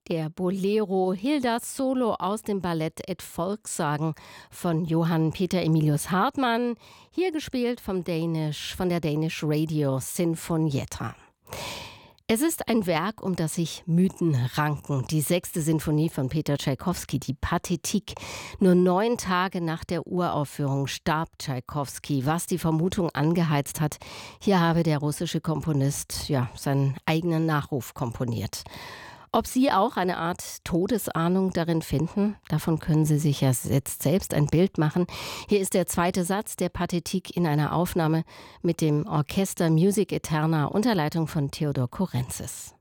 Der Bolero Hildas Solo aus dem Ballett Et Volkssagen von Johann Peter Emilius Hartmann, hier gespielt von der Danish Radio Sinfonietta. Es ist ein Werk, um das sich Mythen ranken. Die 6. Sinfonie von Peter Tschaikowski, die Pathetik. Nur 9 Tage nach der Uraufführung starb Tschaikowski, was die Vermutung angeheizt hat, hier habe der russische Komponist seinen eigenen Nachruf komponiert. Ob Sie auch eine Art Todesahnung darin finden, davon können Sie sich ja jetzt selbst ein Bild machen. Hier ist der 2. Satz der Pathetik in einer Aufnahme mit dem Orchester Music Eterna unter Leitung von Theodor Kurenzis.